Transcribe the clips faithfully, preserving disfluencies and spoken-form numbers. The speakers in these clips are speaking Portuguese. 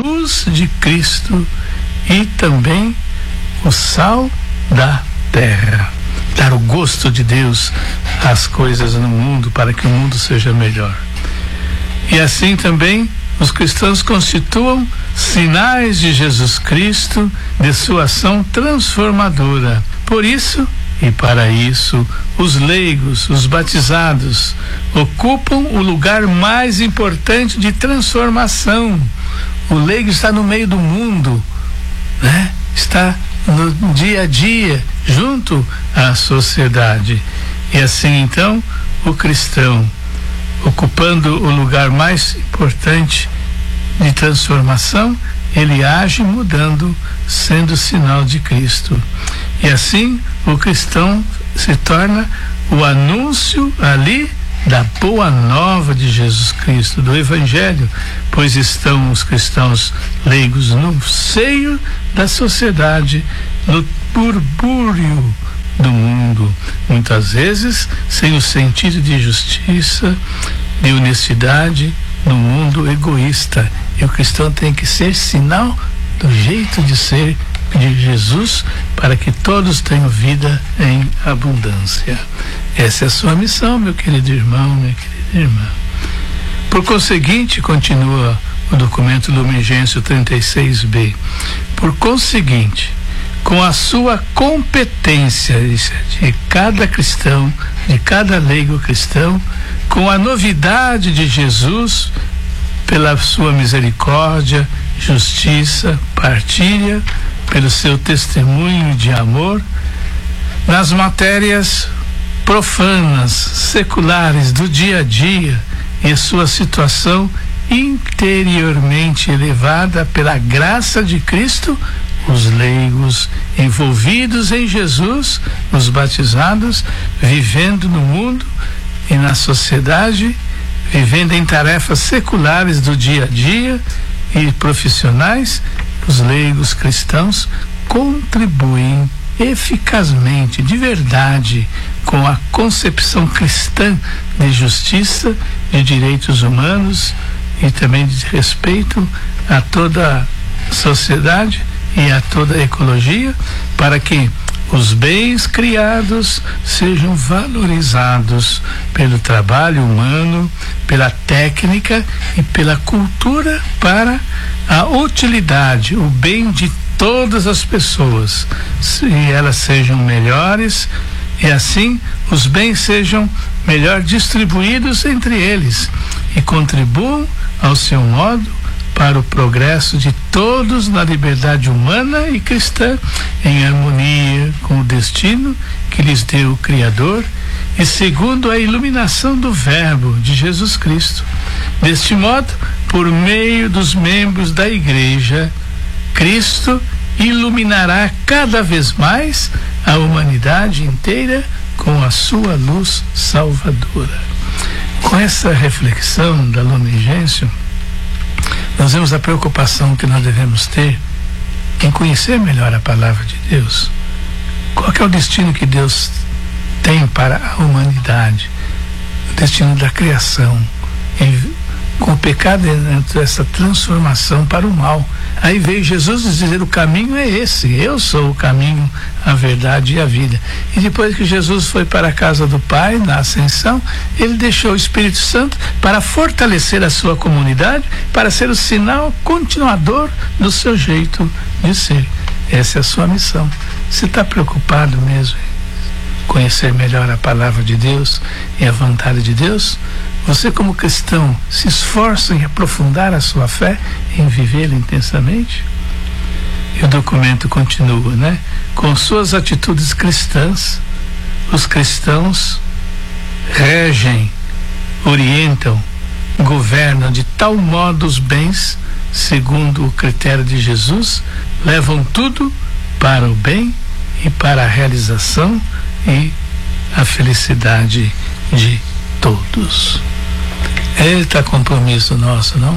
luz de Cristo e também o sal da terra. Dar o gosto de Deus às coisas no mundo para que o mundo seja melhor. E assim também os cristãos constituam sinais de Jesus Cristo, de sua ação transformadora. Por isso e para isso, os leigos, os batizados, ocupam o lugar mais importante de transformação. O leigo está no meio do mundo, né? Está no dia a dia, junto à sociedade. E assim, então, o cristão, ocupando o lugar mais importante de transformação, ele age mudando, sendo sinal de Cristo. E assim, o cristão se torna o anúncio ali da boa nova de Jesus Cristo, do Evangelho, pois estão os cristãos leigos no seio da sociedade, no burbúrio do mundo, muitas vezes sem o sentido de justiça, de honestidade, no mundo egoísta. E o cristão tem que ser sinal do jeito de ser de Jesus, para que todos tenham vida em abundância. Essa é a sua missão, meu querido irmão, minha querida irmã. Por conseguinte, continua o documento Lumen Gentium trinta e seis B, por conseguinte, com a sua competência de cada cristão, de cada leigo cristão, com a novidade de Jesus, pela sua misericórdia, justiça, partilha, pelo seu testemunho de amor, nas matérias profanas, seculares do dia a dia, e sua situação interiormente elevada pela graça de Cristo, os leigos envolvidos em Jesus, os batizados, vivendo no mundo e na sociedade, vivendo em tarefas seculares do dia a dia e profissionais, os leigos cristãos contribuem eficazmente, de verdade, com a concepção cristã de justiça, de direitos humanos e também de respeito a toda a sociedade e a toda a ecologia, para que os bens criados sejam valorizados pelo trabalho humano, pela técnica e pela cultura para a utilidade, o bem de todas as pessoas, e elas sejam melhores, e assim os bens sejam melhor distribuídos entre eles e contribuam ao seu modo para o progresso de todos na liberdade humana e cristã, em harmonia com o destino que lhes deu o Criador e segundo a iluminação do Verbo de Jesus Cristo. Deste modo, por meio dos membros da Igreja, Cristo iluminará cada vez mais a humanidade inteira com a sua luz salvadora. Com essa reflexão da Lumen Gentium, nós vemos a preocupação que nós devemos ter em conhecer melhor a palavra de Deus. Qual que é o destino que Deus tem para a humanidade? O destino da criação. Em, com o pecado, essa transformação para o mal. Aí veio Jesus dizer: o caminho é esse, eu sou o caminho, a verdade e a vida. E depois que Jesus foi para a casa do Pai, na ascensão, ele deixou o Espírito Santo para fortalecer a sua comunidade, para ser o sinal continuador do seu jeito de ser. Essa é a sua missão. Você está preocupado mesmo em conhecer melhor a palavra de Deus e a vontade de Deus? Você, como cristão, se esforça em aprofundar a sua fé, em vivê-la intensamente? E o documento continua, né? Com suas atitudes cristãs, os cristãos regem, orientam, governam de tal modo os bens, segundo o critério de Jesus, levam tudo para o bem e para a realização e a felicidade de todos. Eita, compromisso nosso, não?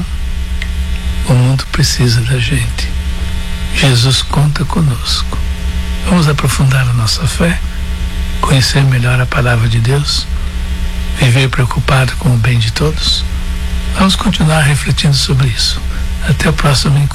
O mundo precisa da gente. Jesus conta conosco. Vamos aprofundar a nossa fé, conhecer melhor a palavra de Deus, viver preocupado com o bem de todos. Vamos continuar refletindo sobre isso. Até o próximo encontro.